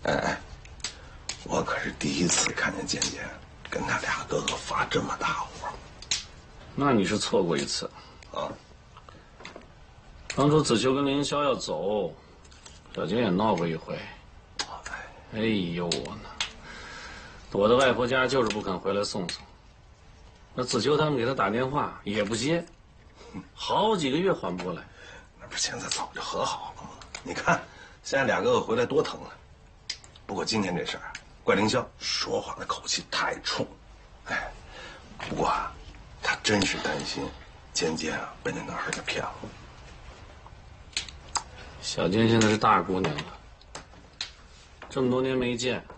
哎，我可是第一次看见简简跟他俩哥哥发这么大火。 那你是错过一次啊。 当初子秋跟凌霄要走，小简也闹过一回。哎呦我呢，躲在外婆家就是不肯回来送送。那子秋他们给他打电话也不接，好几个月缓不过来。 那不是现在早就和好了吗？你看，现在俩哥哥回来多疼啊！不过今天这事儿，怪凌霄说话的口气太冲。哎，不过啊，他真是担心简简啊被那男孩给骗了。 小简现在是大姑娘了，这么多年没见。